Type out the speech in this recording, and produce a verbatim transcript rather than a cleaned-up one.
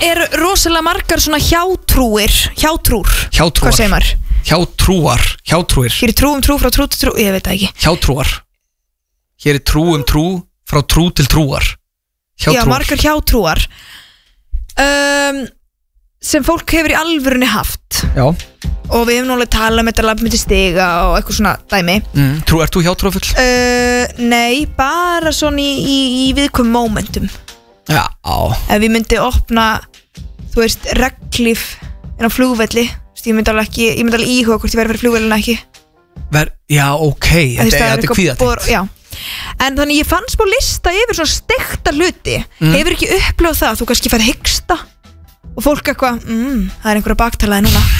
eru rosalega margar svona hjátrúir Hjátrúr Hjátrúar Hvað segir maður? Hjátrúar Hjátrúir Hér er trú um trú frá trú til trú Ég veit það ekki Hjátrúar Hér er trú um trú frá trú til trúar Hjátrúar Já, margar hjátrúar um, sem fólk hefur í alvörunni haft Já og við hefum náttúrulega talað um þetta labmyndi stiga og eitthvað svona dæmi mm. Trú, ert þú hjátrúafull? Uh, nei, bara svona í, í, í viðkvæmum momentum Já Ef ég myndi opna, þú veist, reglíf en á flugvelli ég myndi alveg ekki, ég myndi alveg íhuga hvort ég verði fyrir flugvellina ekki Ver, Já, ok, þetta er kvíðatengt Já, en þannig ég fann smá lista yfir svona steikta hluti mm. Hefur ekki upplifað það, þú kannski fær hyggsta og fólk eitthvað, mm, það er einhverja baktalaði núna